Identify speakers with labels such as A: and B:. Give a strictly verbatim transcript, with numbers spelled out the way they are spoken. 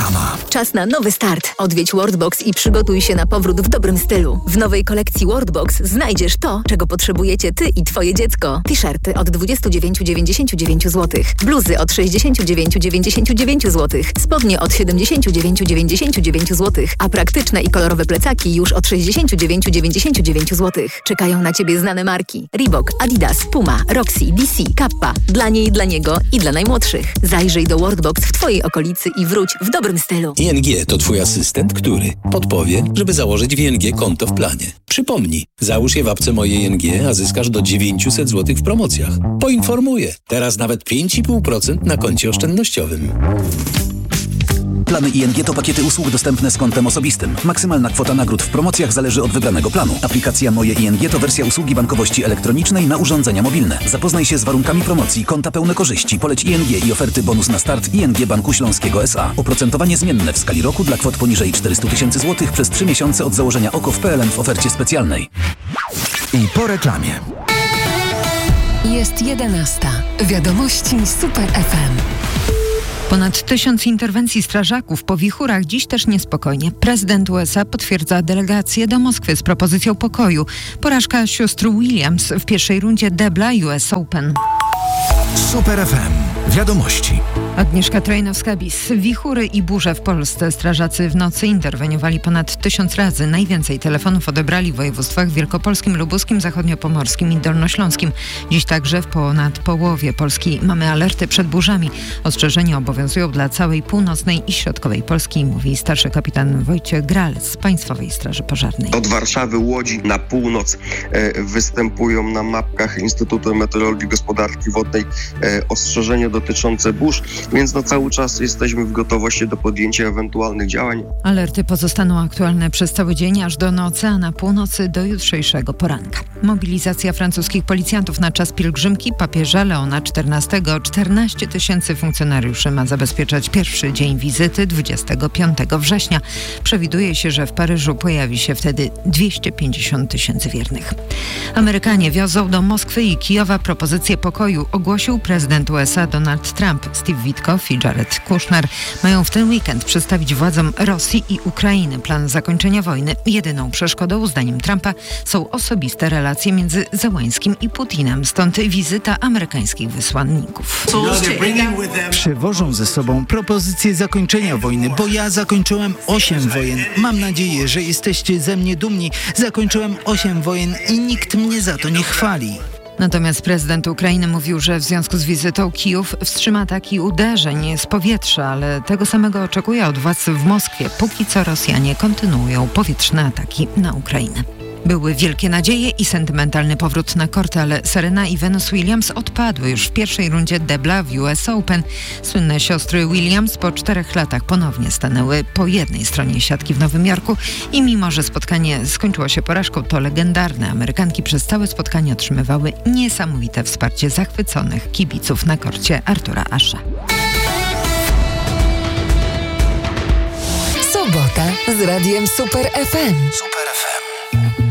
A: Reklama.
B: Czas na nowy start. Odwiedź Worldbox i przygotuj się na powrót w dobrym stylu. W nowej kolekcji Worldbox znajdziesz to, czego potrzebujecie ty i twoje dziecko. T-shirty od dwadzieścia dziewięć dziewięćdziesiąt dziewięć złotych. Bluzy od sześćdziesiąt dziewięć dziewięćdziesiąt dziewięć złotych. Spodnie od siedemdziesiąt dziewięć dziewięćdziesiąt dziewięć złotych. A praktyczne i kolorowe plecaki już od sześćdziesiąt dziewięć dziewięćdziesiąt dziewięć złotych. Czekają na ciebie znane marki. Reebok, Adidas, Puma, Roxy, D C, Kappa. Dla niej, dla niego i dla najmłodszych. Zajrzyj do Worldbox w twojej okolicy i wróć w dobrym stylu.
C: I N G to twój asystent, który podpowie, żeby założyć w I N G konto w planie. Przypomnij, załóż je w apce Moje I N G, a zyskasz do dziewięćset złotych w promocjach. Poinformuję, teraz nawet pięć i pół procent na koncie oszczędnościowym.
A: Plany I N G to pakiety usług dostępne z kontem osobistym. Maksymalna kwota nagród w promocjach zależy od wybranego planu. Aplikacja Moje I N G to wersja usługi bankowości elektronicznej na urządzenia mobilne. Zapoznaj się z warunkami promocji, konta pełne korzyści, poleć I N G i oferty bonus na start I N G Banku Śląskiego S A. Oprocentowanie zmienne w skali roku dla kwot poniżej czterysta tysięcy złotych przez trzy miesiące od założenia O K O w P L N w ofercie specjalnej. I po reklamie.
D: Jest jedenasta. Wiadomości Super F M. Ponad tysiąc interwencji strażaków po wichurach, dziś też niespokojnie. Prezydent U S A potwierdza delegację do Moskwy z propozycją pokoju. Porażka sióstr Williams w pierwszej rundzie debla U S Open.
A: Super F M. Wiadomości.
D: Agnieszka Trojnowska-Bis. Wichury i burze w Polsce. Strażacy w nocy interweniowali ponad tysiąc razy. Najwięcej telefonów odebrali w województwach wielkopolskim, lubuskim, zachodniopomorskim i dolnośląskim. Dziś także w ponad połowie Polski mamy alerty przed burzami. Ostrzeżenia obowiązują dla całej północnej i środkowej Polski, mówi starszy kapitan Wojciech Gral z Państwowej Straży Pożarnej.
E: Od Warszawy, Łodzi na północ e, występują na mapkach Instytutu Meteorologii i Gospodarki Wodnej e, ostrzeżenia dotyczące burz, więc no cały czas jesteśmy w gotowości do podjęcia ewentualnych działań.
D: Alerty pozostaną aktualne przez cały dzień aż do nocy, a na północy do jutrzejszego poranka. Mobilizacja francuskich policjantów na czas pielgrzymki papieża Leona czternastego. czternaście tysięcy funkcjonariuszy ma zabezpieczać pierwszy dzień wizyty dwudziestego piątego września. Przewiduje się, że w Paryżu pojawi się wtedy dwieście pięćdziesiąt tysięcy wiernych. Amerykanie wiozą do Moskwy i Kijowa propozycję pokoju, ogłosił prezydent U S A Donald Trump. Steve Witkoff i Jared Kushner mają w ten weekend przedstawić władzom Rosji i Ukrainy plan zakończenia wojny. Jedyną przeszkodą, zdaniem Trumpa, są osobiste relacje między Zełańskim i Putinem, stąd wizyta amerykańskich wysłanników.
F: Przywożą ze sobą propozycję zakończenia wojny, bo ja zakończyłem osiem wojen. Mam nadzieję, że jesteście ze mnie dumni. Zakończyłem osiem wojen i nikt mnie za to nie chwali.
D: Natomiast prezydent Ukrainy mówił, że w związku z wizytą Kijów wstrzyma ataki uderzeń z powietrza, ale tego samego oczekuje od władz w Moskwie. Póki co Rosjanie kontynuują powietrzne ataki na Ukrainę. Były wielkie nadzieje i sentymentalny powrót na korty, ale Serena i Venus Williams odpadły już w pierwszej rundzie debla w U S Open. Słynne siostry Williams po czterech latach ponownie stanęły po jednej stronie siatki w Nowym Jorku i mimo, że spotkanie skończyło się porażką, to legendarne Amerykanki przez całe spotkanie otrzymywały niesamowite wsparcie zachwyconych kibiców na korcie Artura Ashe.
G: Sobota z radiem Super F M.
A: Super F M.